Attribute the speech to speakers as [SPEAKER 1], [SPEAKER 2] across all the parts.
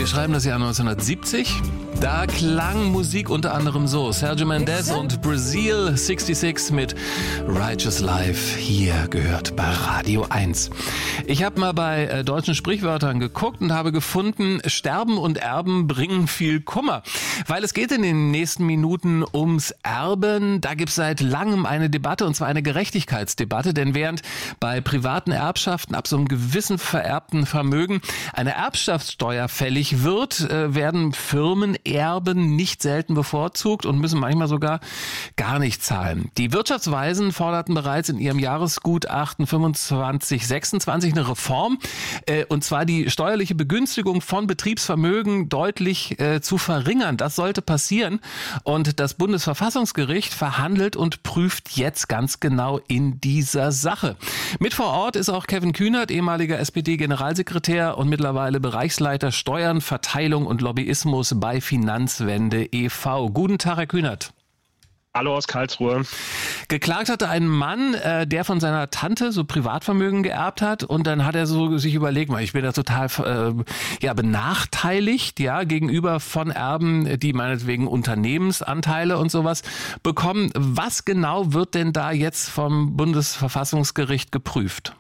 [SPEAKER 1] Wir schreiben das Jahr 1970. Da klang Musik unter anderem so. Sergio Mendes und Brazil 66 mit Righteous Life hier gehört bei Radio 1. Ich habe mal bei deutschen Sprichwörtern geguckt und habe gefunden, Sterben und Erben bringen viel Kummer. Weil es geht in den nächsten Minuten ums Erben. Da gibt es seit langem eine Debatte, und zwar eine Gerechtigkeitsdebatte. Denn während bei privaten Erbschaften ab so einem gewissen vererbten Vermögen eine Erbschaftssteuer fällig wird, werden Firmenerben nicht selten bevorzugt und müssen manchmal sogar gar nicht zahlen. Die Wirtschaftsweisen forderten bereits in ihrem Jahresgutachten 25/26 eine Reform, und zwar die steuerliche Begünstigung von Betriebsvermögen deutlich zu verringern. Das sollte passieren, und das Bundesverfassungsgericht verhandelt und prüft jetzt ganz genau in dieser Sache. Mit vor Ort ist auch Kevin Kühnert, ehemaliger SPD-Generalsekretär und mittlerweile Bereichsleiter Steuern, Verteilung und Lobbyismus bei Finanzwende e.V. Guten Tag, Herr Kühnert.
[SPEAKER 2] Hallo aus Karlsruhe.
[SPEAKER 1] Geklagt hatte ein Mann, der von seiner Tante so Privatvermögen geerbt hat, und dann hat er so sich überlegt, ich bin da total benachteiligt, gegenüber von Erben, die meinetwegen Unternehmensanteile und sowas bekommen. Was genau wird denn da jetzt vom Bundesverfassungsgericht geprüft?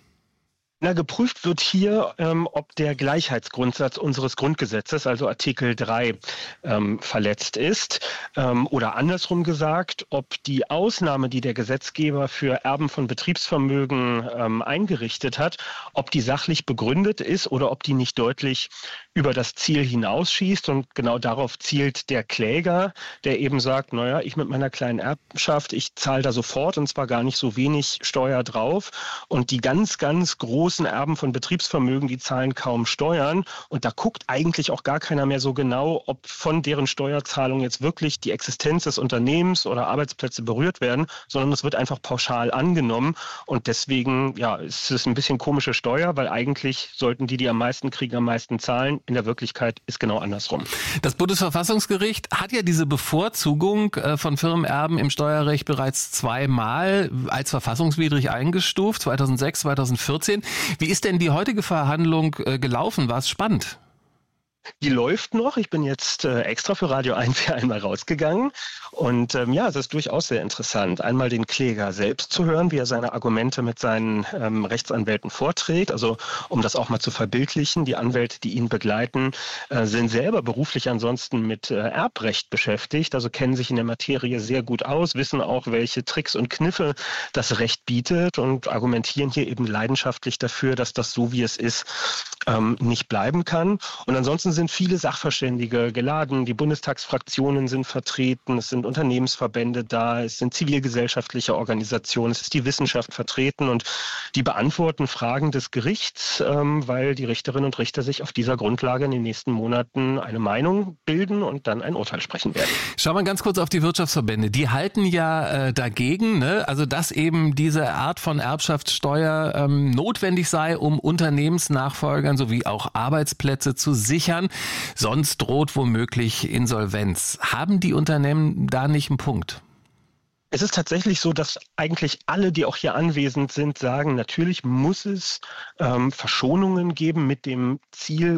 [SPEAKER 2] Geprüft wird hier, ob der Gleichheitsgrundsatz unseres Grundgesetzes, also Artikel 3, verletzt ist. Oder andersrum gesagt, ob die Ausnahme, die der Gesetzgeber für Erben von Betriebsvermögen eingerichtet hat, ob die sachlich begründet ist oder ob die nicht deutlich über das Ziel hinausschießt. Und genau darauf zielt der Kläger, der eben sagt, ich mit meiner kleinen Erbschaft, ich zahle da sofort, und zwar gar nicht so wenig Steuer drauf. Und die ganz, ganz großen Erben von Betriebsvermögen, die zahlen kaum Steuern. Und da guckt eigentlich auch gar keiner mehr so genau, ob von deren Steuerzahlung jetzt wirklich die Existenz des Unternehmens oder Arbeitsplätze berührt werden, sondern es wird einfach pauschal angenommen. Und deswegen ist es ein bisschen komische Steuer, weil eigentlich sollten die am meisten kriegen, am meisten zahlen. In der Wirklichkeit ist genau andersrum.
[SPEAKER 1] Das Bundesverfassungsgericht hat ja diese Bevorzugung von Firmenerben im Steuerrecht bereits zweimal als verfassungswidrig eingestuft, 2006, 2014. Wie ist denn die heutige Verhandlung gelaufen? War es spannend?
[SPEAKER 2] Die läuft noch. Ich bin jetzt extra für Radio 1 für einmal rausgegangen. Und es ist durchaus sehr interessant, einmal den Kläger selbst zu hören, wie er seine Argumente mit seinen Rechtsanwälten vorträgt. Also um das auch mal zu verbildlichen, die Anwälte, die ihn begleiten, sind selber beruflich ansonsten mit Erbrecht beschäftigt, also kennen sich in der Materie sehr gut aus, wissen auch, welche Tricks und Kniffe das Recht bietet und argumentieren hier eben leidenschaftlich dafür, dass das so, wie es ist, nicht bleiben kann. Und ansonsten sind viele Sachverständige geladen, die Bundestagsfraktionen sind vertreten, es sind Unternehmensverbände da, es sind zivilgesellschaftliche Organisationen, es ist die Wissenschaft vertreten, und die beantworten Fragen des Gerichts, weil die Richterinnen und Richter sich auf dieser Grundlage in den nächsten Monaten eine Meinung bilden und dann ein Urteil sprechen werden.
[SPEAKER 1] Schauen wir ganz kurz auf die Wirtschaftsverbände. Die halten ja dagegen, also dass eben diese Art von Erbschaftssteuer notwendig sei, um Unternehmensnachfolgern sowie auch Arbeitsplätze zu sichern. Sonst droht womöglich Insolvenz. Haben die Unternehmen da nicht einen Punkt?
[SPEAKER 2] Es ist tatsächlich so, dass eigentlich alle, die auch hier anwesend sind, sagen, natürlich muss es Verschonungen geben mit dem Ziel,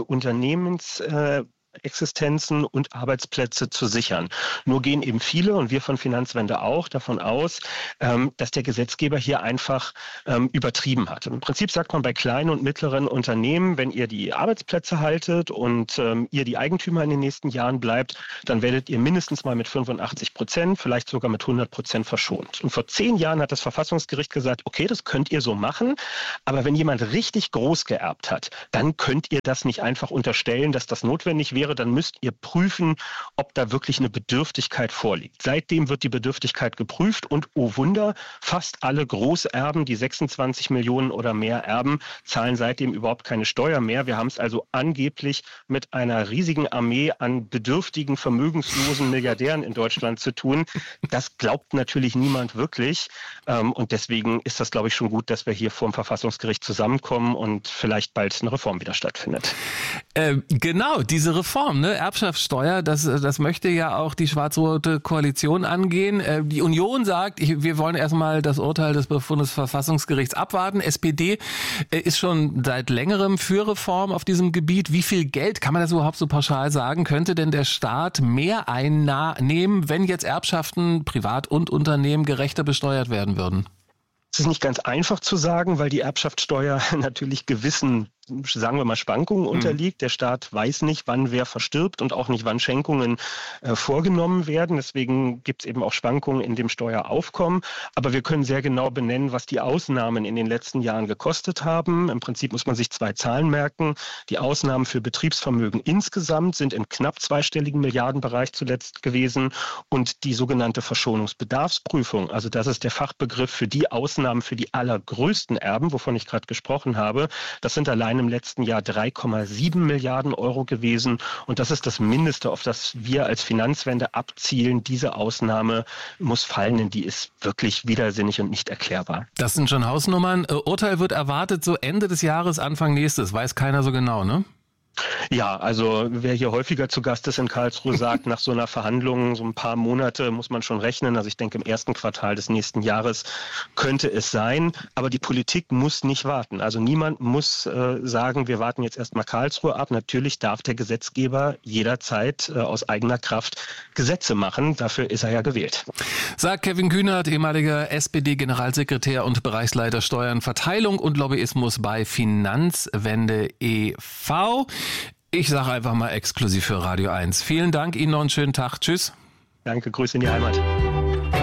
[SPEAKER 2] Existenzen und Arbeitsplätze zu sichern. Nur gehen eben viele, und wir von Finanzwende auch, davon aus, dass der Gesetzgeber hier einfach übertrieben hat. Im Prinzip sagt man bei kleinen und mittleren Unternehmen, wenn ihr die Arbeitsplätze haltet und ihr die Eigentümer in den nächsten Jahren bleibt, dann werdet ihr mindestens mal mit 85%, vielleicht sogar mit 100% verschont. Und vor 10 Jahren hat das Verfassungsgericht gesagt, okay, das könnt ihr so machen, aber wenn jemand richtig groß geerbt hat, dann könnt ihr das nicht einfach unterstellen, dass das notwendig wäre, dann müsst ihr prüfen, ob da wirklich eine Bedürftigkeit vorliegt. Seitdem wird die Bedürftigkeit geprüft, und oh Wunder, fast alle Großerben, die 26 Millionen oder mehr erben, zahlen seitdem überhaupt keine Steuer mehr. Wir haben es also angeblich mit einer riesigen Armee an bedürftigen, vermögenslosen Milliardären in Deutschland zu tun. Das glaubt natürlich niemand wirklich, und deswegen ist das, glaube ich, schon gut, dass wir hier vor dem Verfassungsgericht zusammenkommen und vielleicht bald eine Reform wieder stattfindet.
[SPEAKER 1] Genau, diese Reform Reform, ne? Erbschaftssteuer, das möchte ja auch die schwarz-rote Koalition angehen. Die Union sagt, wir wollen erstmal das Urteil des Bundesverfassungsgerichts abwarten. SPD ist schon seit längerem für Reform auf diesem Gebiet. Wie viel Geld, kann man das überhaupt so pauschal sagen, könnte denn der Staat mehr einnehmen, wenn jetzt Erbschaften, Privat- und Unternehmen gerechter besteuert werden würden?
[SPEAKER 2] Es ist nicht ganz einfach zu sagen, weil die Erbschaftssteuer natürlich gewissen, sagen wir mal, Schwankungen unterliegt. Der Staat weiß nicht, wann wer verstirbt und auch nicht, wann Schenkungen vorgenommen werden. Deswegen gibt es eben auch Schwankungen in dem Steueraufkommen. Aber wir können sehr genau benennen, was die Ausnahmen in den letzten Jahren gekostet haben. Im Prinzip muss man sich 2 Zahlen merken. Die Ausnahmen für Betriebsvermögen insgesamt sind im knapp zweistelligen Milliardenbereich zuletzt gewesen. Und die sogenannte Verschonungsbedarfsprüfung, also das ist der Fachbegriff für die Ausnahmen für die allergrößten Erben, wovon ich gerade gesprochen habe, das sind allein im letzten Jahr 3,7 Milliarden Euro gewesen. Und das ist das Mindeste, auf das wir als Finanzwende abzielen. Diese Ausnahme muss fallen, denn die ist wirklich widersinnig und nicht erklärbar.
[SPEAKER 1] Das sind schon Hausnummern. Urteil wird erwartet so Ende des Jahres, Anfang nächstes. Weiß keiner so genau, ne?
[SPEAKER 2] Ja, also wer hier häufiger zu Gast ist in Karlsruhe, sagt, nach so einer Verhandlung, so ein paar Monate muss man schon rechnen. Also ich denke, im ersten Quartal des nächsten Jahres könnte es sein. Aber die Politik muss nicht warten. Also niemand muss sagen, wir warten jetzt erstmal Karlsruhe ab. Natürlich darf der Gesetzgeber jederzeit aus eigener Kraft Gesetze machen. Dafür ist er ja gewählt.
[SPEAKER 1] Sagt Kevin Kühnert, ehemaliger SPD-Generalsekretär und Bereichsleiter Steuern, Verteilung und Lobbyismus bei Finanzwende e.V. Ich sage einfach mal exklusiv für Radio 1. Vielen Dank, Ihnen noch einen schönen Tag. Tschüss.
[SPEAKER 2] Danke, Grüße in die Heimat.